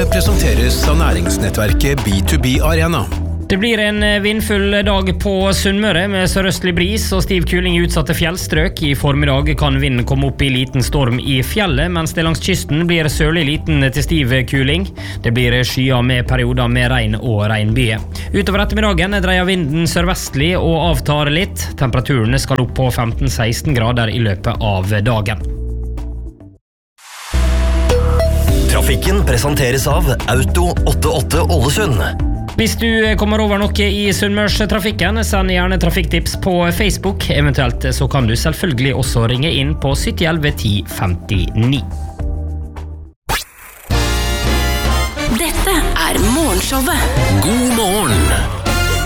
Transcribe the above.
Nyhetene presenteres av næringsnettverket B2B Arena. Det blir en vindfull dag på Sunnmøre med sørøstlig bris og stiv kuling i utsatte fjellstrøk. I formiddag kan vinden komme opp i liten storm i fjellet, mens det langs kysten blir sørlig liten til stiv kuling. Det blir skyer med perioder med regn og regnbyger. Utover ettermiddagen dreier vinden sørvestlig og avtar litt. Temperaturen skal opp på 15-16 grader i løpet av dagen. Trafikken presenteres av Auto 88 Ålesund. Hvis du kommer over noe i Sunnmørstrafikken, send gjerne trafikktips på Facebook. Eventuelt så kan du selvfølgelig også ringe inn på 7011 1059. Dette er Morgenshowet. God morgen!